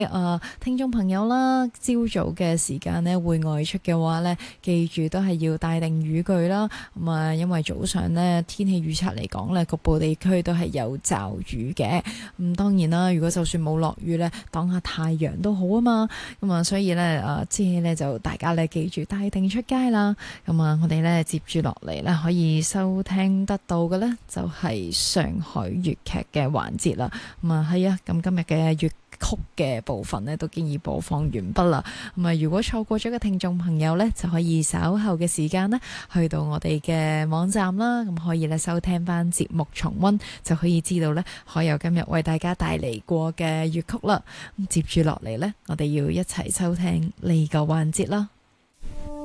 聽眾朋友啦，朝早嘅時間呢會外出嘅話呢，記住都係要帶定雨具啦。咁啊，因為早上呢天氣預測嚟講呢，局部地區都係有驟雨嘅。咁當然啦，如果就算冇落雨呢，擋下太陽都好啊嘛。咁啊，所以呢，即係呢就大家呢記住帶定出街啦。咁啊，我哋呢接住落嚟呢可以收聽得到嘅呢，就係上海粵劇嘅環節啦。咁啊係啊，咁今日嘅粵曲嘅部分呢都經已播放完畢啦。咁啊，如果錯過咗嘅聽眾朋友呢，就可以稍後嘅時間呢去到我哋嘅網站啦，咁可以呢收聽翻節目重溫，就可以知道呢海友今日為大家帶嚟過嘅粵曲啦。咁接住落嚟呢，我哋要一齊收聽呢個環節啦。